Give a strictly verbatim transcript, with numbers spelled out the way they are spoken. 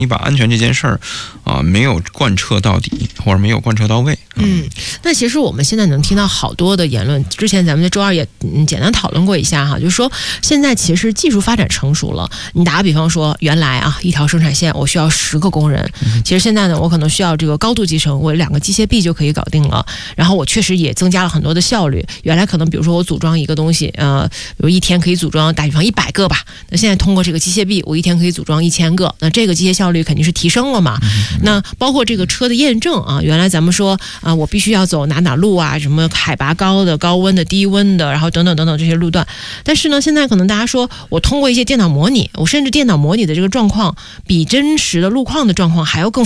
你把安全这件事儿啊没有贯彻到底，或者没有贯彻到位。 嗯，那其实我们现在能听到好多的言论，之前咱们在周二也嗯简单讨论过一下哈，就是说现在其实技术发展成熟了。你打个比方说，原来啊一条生产线我需要十个工人，其实现在呢我可能需要这个高度集成，我两个机械臂就可以搞定了。然后我确实也增加了很多的效率。原来可能比如说我组装一个东西，呃，比如一天可以组装打比方一百个吧，那现在通过这个机械臂，我一天可以组装一千个，那这个机械效率肯定是提升了嘛。那包括这个车的验证啊，原来咱们说啊，我必须要走哪哪路啊，什么海拔高的、高温的、低温的，然后等等等等这些路段。但是呢，现在可能大家说我通过一些电脑模拟，我甚至电脑模拟的这个状况比真实的路况的状况还要更